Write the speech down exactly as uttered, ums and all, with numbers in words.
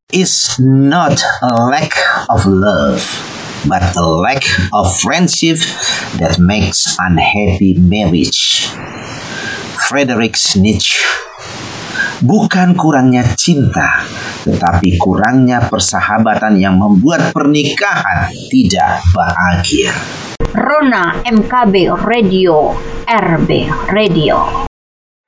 is not a lack of love, but a lack of friendship that makes unhappy marriage. Friedrich Nietzsche. Bukan kurangnya cinta, tetapi kurangnya persahabatan yang membuat pernikahan tidak bahagia. Rona M K B Radio, R B Radio.